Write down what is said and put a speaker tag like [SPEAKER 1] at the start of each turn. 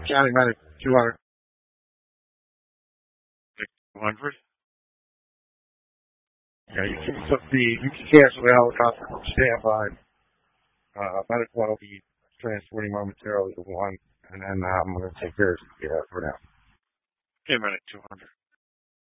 [SPEAKER 1] County medic 200.
[SPEAKER 2] 200?
[SPEAKER 1] Yeah, you can cancel the helicopter from standby. Medic 1 will be transporting momentarily to 1, and then I'm going to take care of it for now.
[SPEAKER 2] Okay, medic 200.